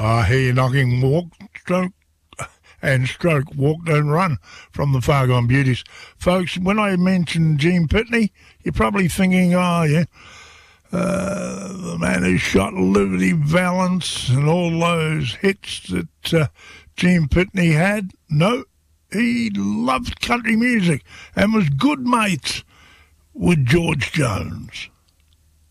hear you knocking, walk, stroke, and stroke, walk, don't run from the Far Gone Beauties. Folks, when I mention Gene Pitney, you're probably thinking, oh, yeah, the man who shot Liberty Valance and all those hits that Gene Pitney had. No, he loved country music and was good mates with George Jones.